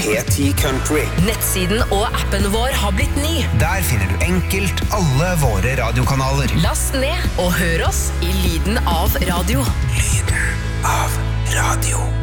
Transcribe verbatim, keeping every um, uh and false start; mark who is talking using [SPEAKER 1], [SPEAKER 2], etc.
[SPEAKER 1] P ti Country.
[SPEAKER 2] Nettsiden og appen vår har blitt ny.
[SPEAKER 1] Der finner du enkelt alle våre radiokanaler.
[SPEAKER 2] Last ned og hør oss i lyden av radio.
[SPEAKER 1] Lyden av radio.